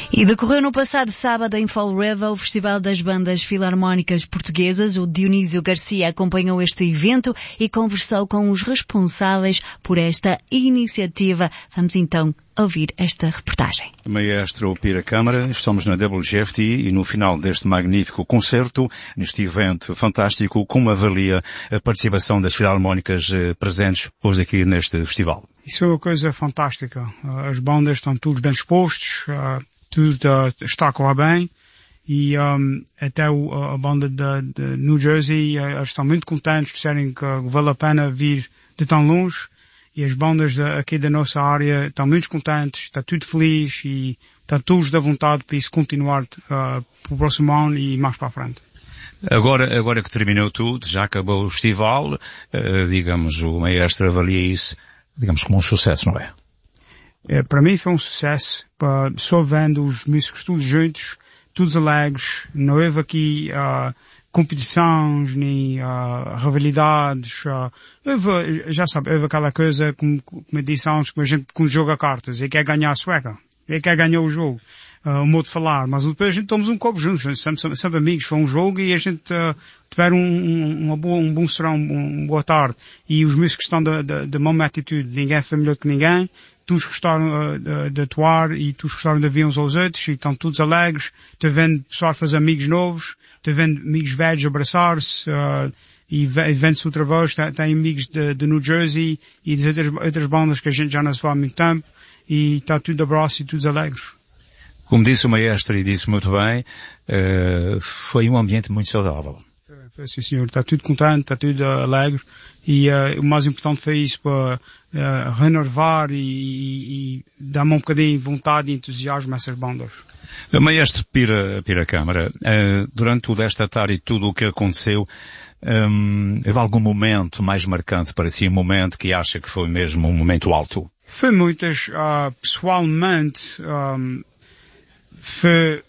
E decorreu no passado sábado em Fall River o Festival das Bandas Filarmónicas Portuguesas. O Dionísio Garcia acompanhou este evento e conversou com os responsáveis por esta iniciativa. Vamos então ouvir esta reportagem. Maestro Pira Câmara, estamos na WGFT e no final deste magnífico concerto, neste evento fantástico, como avalia a participação das filarmónicas presentes hoje aqui neste festival? Isso é uma coisa fantástica. As bandas estão todos bem dispostos, tudo está a correr bem e até a banda de New Jersey estão muito contentes, disserem que vale a pena vir de tão longe e as bandas aqui da nossa área estão muito contentes, está tudo feliz e estão todos da vontade para isso continuar para o próximo ano e mais para a frente. Agora que terminou tudo, já acabou o festival, digamos, o maestro avalia isso, digamos, como um sucesso, não é? Para mim foi um sucesso, só vendo os músicos todos juntos, todos alegres, não houve aqui competições, nem rivalidades, houve aquela coisa, como eu disse antes, que a gente quando joga cartas, e quer ganhar a sueca, e quer ganhar o jogo, o modo de falar, mas depois a gente tomamos um copo juntos, sempre amigos, foi um jogo e a gente tiver um bom serão, uma boa tarde, e os músicos estão da mesma atitude, ninguém foi melhor que ninguém, todos gostaram de atuar e todos gostaram de ver uns aos outros e estão todos alegres, estou vendo pessoal fazer amigos novos, estou vendo amigos velhos abraçar-se, e vende-se outra vez, tem amigos de New Jersey e de outras bandas que a gente já não se fala há muito tempo e está tudo de abraço e todos alegres. Como disse o maestro e disse muito bem, foi um ambiente muito saudável. Foi, sim senhor, está tudo contente, está tudo alegre e o mais importante foi isso para renovar e dar-me um bocadinho de vontade e entusiasmo a essas bandas. Maestro Pira Câmara, durante toda esta tarde e tudo o que aconteceu, houve algum momento mais marcante para si, um momento que acha que foi mesmo um momento alto? Foi muitas, pessoalmente, foi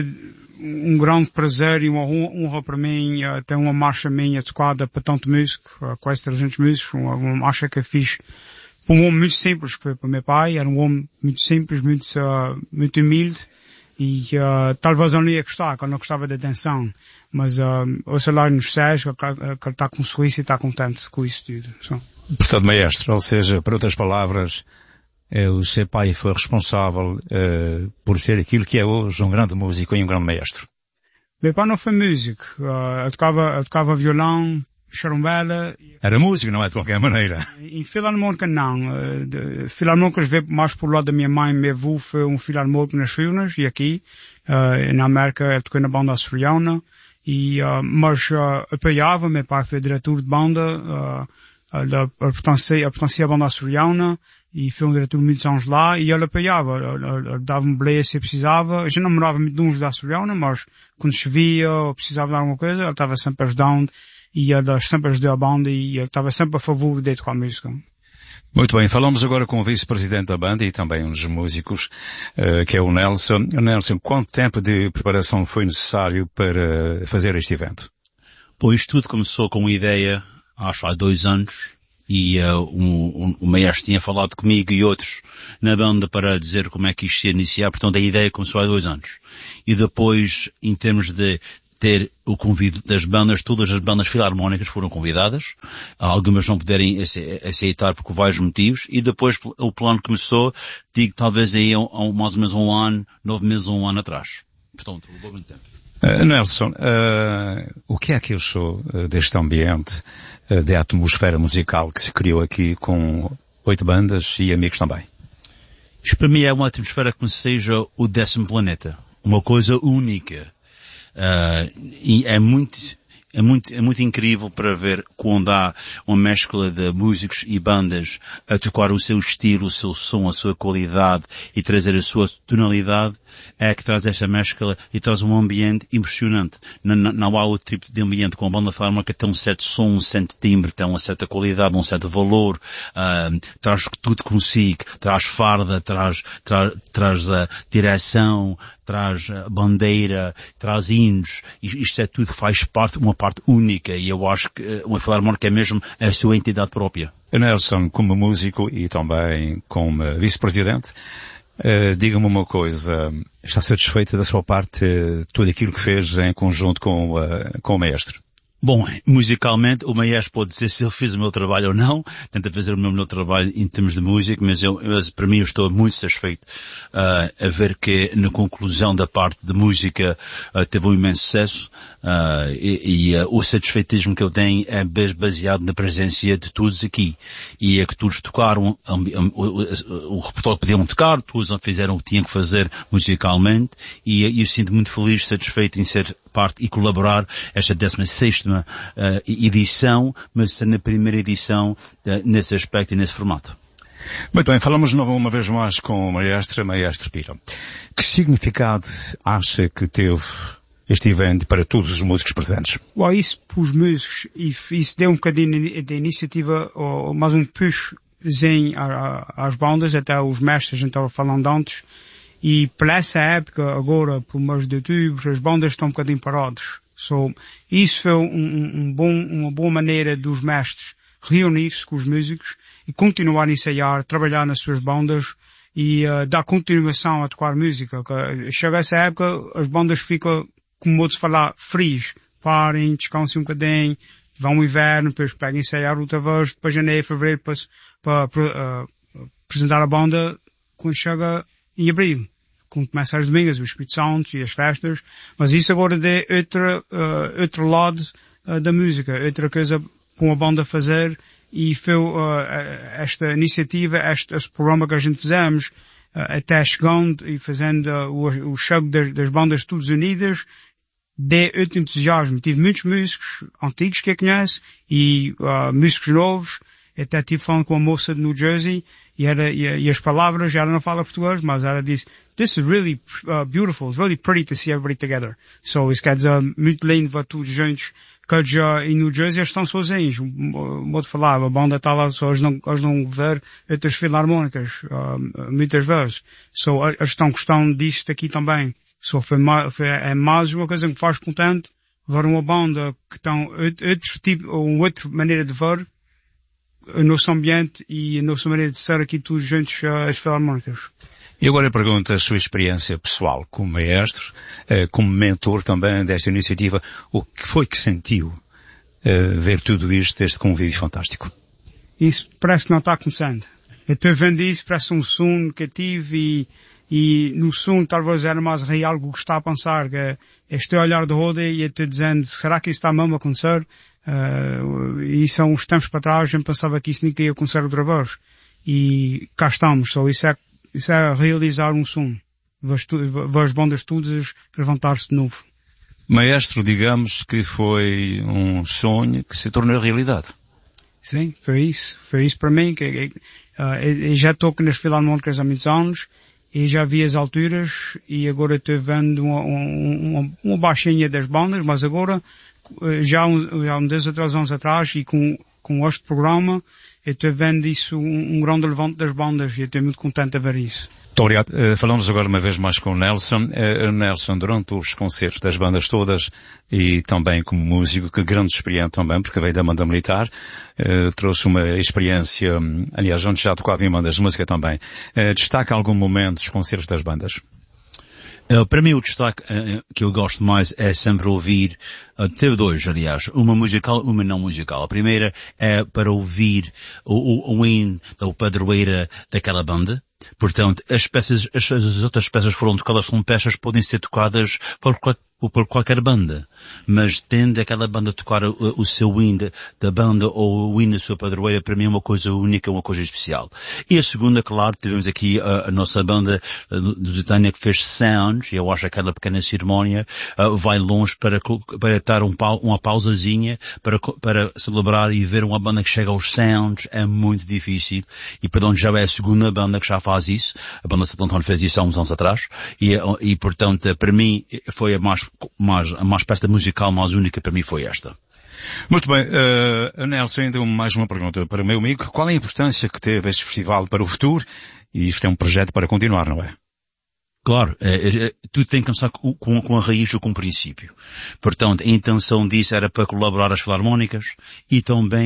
um grande prazer e uma honra para mim ter uma marcha minha tocada para tanto músico, quase 300 músicos, uma marcha que eu fiz para um homem muito simples, que foi para meu pai, era um homem muito simples, muito humilde e talvez eu não ia gostar, que eu não gostava da atenção, mas o salário nos céus, que ele está com sorriso e está contente com isso tudo. Só. Portanto, maestro, ou seja, por outras palavras, o seu pai foi responsável por ser aquilo que é hoje um grande músico e um grande maestro. Meu pai não foi músico. Eu tocava violão, charumbela. Era músico, não é de qualquer maneira? Em filarmônica não. Filarmônicas veio mais por lado da minha mãe. Meu avô foi um filarmônico nas Furnas e aqui. Na América ele tocou na banda açoriana. Mas apoiava, meu pai foi diretor de banda. Ele pertencia à banda açoriana e foi um diretor de muitos anos lá e ele apoiava, ele dava-me boleia se precisava. A gente não morava muito longe da açoriana, mas quando chovia ou precisava de alguma coisa, ele estava sempre ajudando e ele sempre ajudou a banda e ele estava sempre a favor de tocar música. Muito bem, falamos agora com o vice-presidente da banda e também um dos músicos, que é o Nelson. Nelson, quanto tempo de preparação foi necessário para fazer este evento? Bom, isto tudo começou com uma ideia, acho há 2 anos, e o maestro tinha falado comigo e outros na banda para dizer como é que isto ia iniciar, portanto a ideia começou há 2 anos. E depois, em termos de ter o convite das bandas, todas as bandas filarmónicas foram convidadas, algumas não puderem aceitar por vários motivos, e depois o plano começou, digo, talvez aí mais ou menos 1 ano, 9 meses ou 1 ano atrás. Portanto, levou muito tempo. Nelson, o que é que eu sou deste ambiente, de atmosfera musical que se criou aqui com 8 bandas e amigos também? Isto para mim é uma atmosfera que me seja o 10º planeta. Uma coisa única. E é muito incrível para ver quando há uma mescla de músicos e bandas a tocar o seu estilo, o seu som, a sua qualidade e trazer a sua tonalidade, é que traz esta mescla e traz um ambiente impressionante. Não há outro tipo de ambiente com a banda filarmónica que tem um certo som, um certo timbre, tem uma certa qualidade, um certo valor, traz tudo consigo, traz farda, traz a direção, traz bandeira, traz hinos, isto é tudo, faz parte, uma parte única, e eu acho que uma filarmónica é mesmo a sua entidade própria. Nelson, como músico e também como vice-presidente, Diga-me uma coisa, está satisfeita da sua parte tudo aquilo que fez em conjunto com o maestro? Bom, musicalmente, o maestro pode dizer se eu fiz o meu trabalho ou não, tenta fazer o meu melhor trabalho em termos de música, mas para mim eu estou muito satisfeito a ver que na conclusão da parte de música teve um imenso sucesso, o satisfeitismo que eu tenho é baseado na presença de todos aqui, e é que todos tocaram o repertório que podiam tocar, todos fizeram o que tinham que fazer musicalmente, e eu sinto muito feliz, satisfeito em ser parte e colaborar esta 16ª edição, mas na primeira edição nesse aspecto e nesse formato. Muito bem, falamos uma vez mais com o maestro Pira. Que significado acha que teve este evento para todos os músicos presentes? Well, isso para os músicos, isso deu um bocadinho de iniciativa, ou mais um pushzinho às bandas, até os mestres, a gente estava falando antes. E para essa época, agora, por mês de outubro, as bandas estão um bocadinho paradas. Isso foi uma boa maneira dos mestres reunir-se com os músicos e continuar a ensaiar, trabalhar nas suas bandas e dar continuação a tocar música. Chega essa época, as bandas ficam, como modo falar, frios. Parem, descansem um bocadinho, vão ao inverno, depois pegam a ensaiar outra vez, depois janeiro, fevereiro, para apresentar a banda quando chega em abril, quando começam as domingas, os Espírito Santo e as festas, mas isso agora é outro lado da música, outra coisa para uma banda fazer, e foi esta iniciativa, este programa que a gente fizemos, até chegando e fazendo o show das bandas todas unidas, de outro entusiasmo. Tive muitos músicos antigos que eu conheço, e músicos novos. Até estive falando com uma moça de New Jersey, e as palavras, ela não fala português, mas ela disse, "This is really beautiful, it's really pretty to see everybody together." So, isso quer dizer, muito lindo ver todos juntos, que já em New Jersey eles estão sozinhos. Modo de falar, a banda está lá, só eles não ver outras filarmónicas, muitas vezes. So, eles estão gostando disto aqui também. So, é mais uma coisa que me faz contente, ver uma banda que estão outra maneira de ver o nosso ambiente e a nossa maneira de ser aqui todos juntos as filarmónicas. E agora eu pergunto a sua experiência pessoal como maestro, como mentor também desta iniciativa, o que foi que sentiu ver tudo isto, este convívio fantástico? Isso parece que não está começando. Eu estou vendo isso, parece um sonho que eu tive, e no sonho talvez era mais real do que está a pensar, que estou a olhar de roda e estou dizendo, será que isso está mesmo a acontecer? E são uns tempos para trás, eu pensava que isso nunca ia acontecer outra vez. E cá estamos, isso é realizar um sonho. Ver as bandas todas levantar-se de novo. Maestro, digamos que foi um sonho que se tornou realidade. Sim, foi isso para mim, que eu já toco nas filarmónicas há muitos anos, e já vi as alturas, e agora estou vendo uma baixinha das bandas, mas agora, já uns 2 ou 3 anos atrás, e com este programa, eu estou vendo isso, um grande levante das bandas, e eu estou muito contente a ver isso. Muito obrigado. Falamos agora uma vez mais com o Nelson. Nelson, durante os concertos das bandas todas, e também como músico, que grande experiência também, porque veio da banda militar, trouxe uma experiência, aliás, onde já tocava em bandas de música também. Destaca algum momento dos concertos das bandas? Para mim o destaque que eu gosto mais é sempre ouvir, teve 2, aliás, uma musical, uma não musical. A primeira é para ouvir o hino da padroeira daquela banda. Portanto, as outras peças foram tocadas como peças que podem ser tocadas por qualquer banda. Mas tendo aquela banda tocar o seu hino da banda ou o hino da sua padroeira, para mim é uma coisa única, uma coisa especial. E a segunda, claro, tivemos aqui a nossa banda do Lusitânia que fez Sounds, e eu acho que aquela pequena cerimónia vai longe para dar uma pausazinha para celebrar e ver uma banda que chega aos Sounds é muito difícil. E perdão, já é a segunda banda que já faz isso. A banda Santo Antônio fez isso há uns anos atrás. E portanto, para mim, foi a mais peça musical mais única para mim foi esta. Muito bem, Nelson, ainda mais uma pergunta para o meu amigo. Qual é a importância que teve este festival para o futuro? E isto é um projeto para continuar, não é? Claro, tudo tem que começar com a raiz ou com o princípio. Portanto, a intenção disso era para colaborar as filarmónicas e também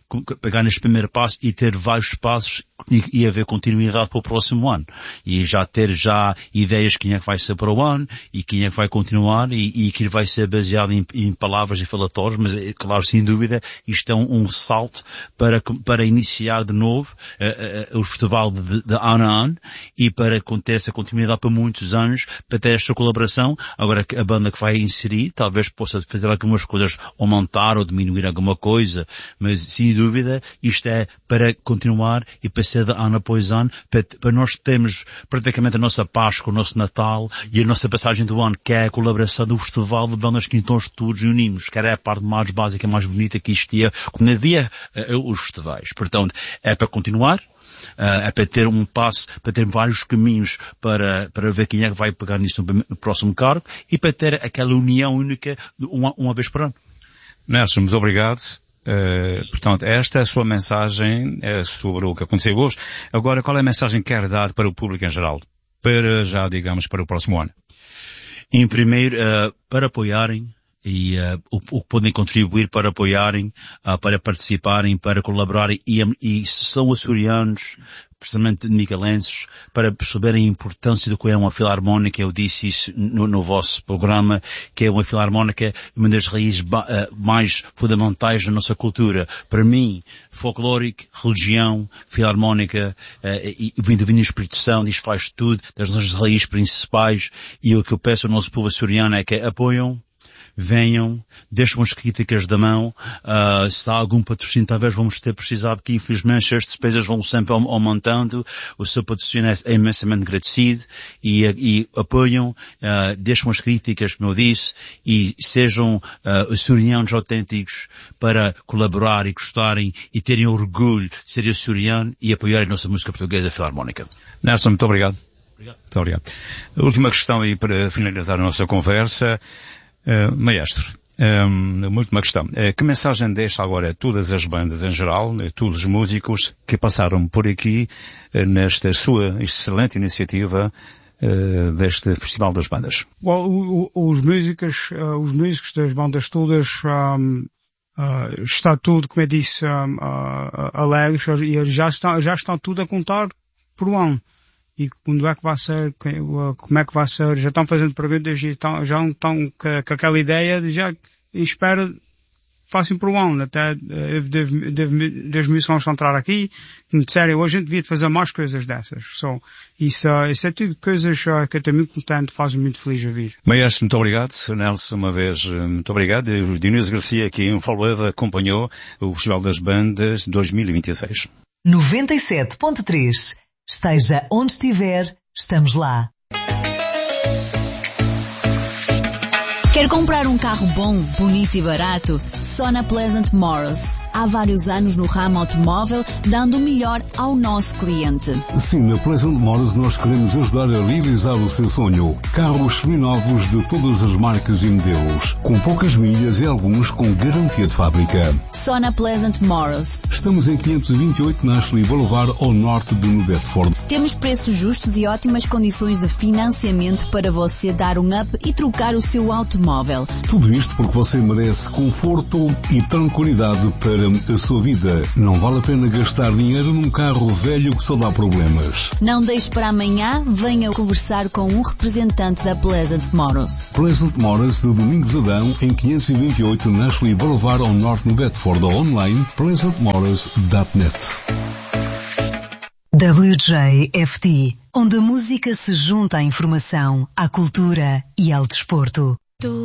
pegar neste primeiro passo e ter vários passos e haver continuidade para o próximo ano. E já ter ideias de quem é que vai ser para o ano e quem é que vai continuar e que vai ser baseado em palavras e falatórios, mas, claro, sem dúvida, isto é um salto para iniciar de novo o festival de ano a ano e para ter essa continuidade para muitos anos, para ter esta colaboração. Agora, a banda que vai inserir, talvez possa fazer algumas coisas, ou aumentar ou diminuir alguma coisa, mas, sem dúvida, isto é para continuar e para ser de ano após ano, para nós termos praticamente a nossa Páscoa, o nosso Natal e a nossa passagem do ano, que é a colaboração do festival de bandas que estão todos unidos, que era a parte mais básica, mais bonita que existia, como havia os festivais. Portanto, é para continuar, é para ter um passo, para ter vários caminhos para ver quem é que vai pegar nisso no próximo cargo e para ter aquela união única uma vez por ano. Nelson, muito obrigado. Portanto, esta é a sua mensagem sobre o que aconteceu hoje. Agora, qual é a mensagem que quer dar para o público em geral? Para o próximo ano? Em primeiro, para apoiarem e o que podem contribuir para apoiarem, para participarem, para colaborarem e se são açorianos, precisamente micalenses, para perceberem a importância do que é uma filarmónica. Eu disse isso no vosso programa, que é uma filarmónica, uma das raízes mais fundamentais da nossa cultura. Para mim, folclórico, religião, filarmónica, e vindo do Espírito Santo, isto faz tudo, das nossas raízes principais, e o que eu peço ao nosso povo açoriano é que apoiam, venham, deixam as críticas da mão, se há algum patrocínio talvez vamos ter precisado, porque infelizmente as despesas vão sempre aumentando, o seu patrocínio é imensamente agradecido e apoiam, deixam as críticas, como eu disse, e sejam açorianos autênticos para colaborar e gostarem e terem orgulho de ser açoriano e apoiarem a nossa música portuguesa filarmónica. Nelson, muito obrigado. Muito obrigado. A última questão aí para finalizar a nossa conversa. Maestro, uma última questão. Que mensagem deixa agora a todas as bandas em geral, a todos os músicos que passaram por aqui nesta sua excelente iniciativa deste Festival das Bandas? Os músicos das bandas todas está tudo, como eu disse, alegres e já estão tudo a contar por um ano. E quando é que vai ser, como é que vai ser, já estão fazendo perguntas e já estão com aquela ideia de já espera fácil por um ano, até das missões que entrar aqui, me disseram, hoje a gente devia fazer mais coisas dessas. Isso é tudo coisas que eu estou muito contente, faz-me muito feliz a vir. Maestro, muito obrigado. Nelson, uma vez, muito obrigado. O Dionísio Garcia aqui em Folgueva acompanhou o Festival das Bandas 2026. 97.3. Esteja onde estiver, estamos lá. Quer comprar um carro bom, bonito e barato? Só na Pleasant Motors. Há vários anos no ramo automóvel, dando o melhor ao nosso cliente. Sim, na Pleasant Motors nós queremos ajudar a realizar o seu sonho. Carros seminovos de todas as marcas e modelos, com poucas milhas e alguns com garantia de fábrica. Só na Pleasant Motors. Estamos em 528 Nashley Boulevard, ao norte de New Bedford. Temos preços justos e ótimas condições de financiamento para você dar um up e trocar o seu automóvel. Tudo isto porque você merece conforto e tranquilidade para a sua vida. Não vale a pena gastar dinheiro num carro velho que só dá problemas. Não deixe para amanhã, venha conversar com um representante da Pleasant Motors. Pleasant Motors de Domingos Adão, em 528 Nashley Boulevard, ao norte de Bedford, ou online, pleasantmotors.net. WJFT, onde a música se junta à informação, à cultura e ao desporto.